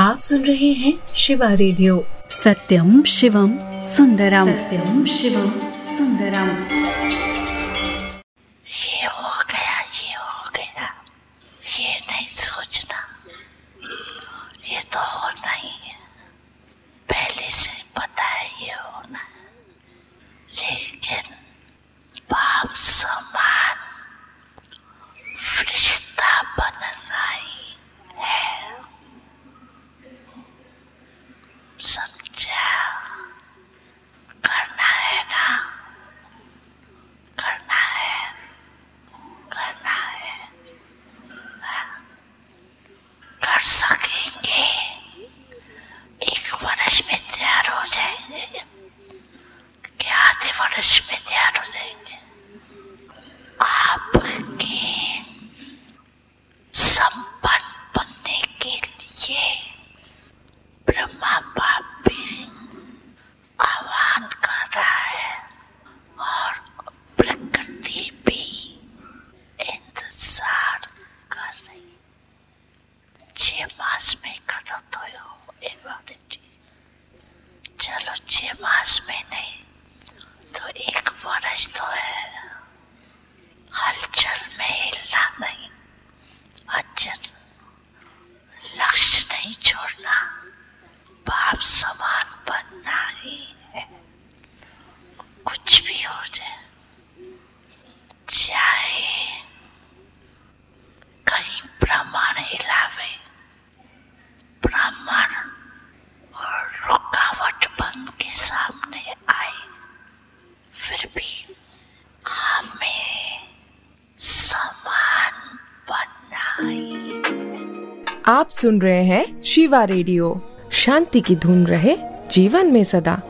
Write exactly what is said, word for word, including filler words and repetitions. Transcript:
आप सुन रहे हैं शिवा रेडियो। सत्यम शिवम सुंदरम, सत्यम शिवम सुंदरम। ये हो गया, ये हो गया, ये नहीं सोचना, ये तो होना ही है, पहले से पता है ये होना है, लेकिन बाप समान फरिश्ता बनना ही है, समझा? करना है ना, करना है, करना है, कर सकेंगे, एक वर्ष में तैयार हो जाएंगे, क्या आधे वर्ष में तैयार हो जाएंगे। आपके संपन्न बनने के लिए ब्रह्मा बाप भी आह्वान कर रहा है और प्रकृति भी इंतजार कर रही। छह मास में करो तो इम्यूनिटी, चलो छह मास में नहीं तो एक वर्ष तो है, हलचल में हिलना नहीं, अचल लक्ष्य नहीं छोड़ना, बाप समान बनना ही है, कुछ भी हो जाए, चाहे कहीं ब्रह्मांड हिलावे, ब्रह्मांड और रुकावट बन के सामने आए, फिर भी हमें समान बनना ही। आप सुन रहे हैं शिवा रेडियो। शांति की धुन रहे जीवन में सदा।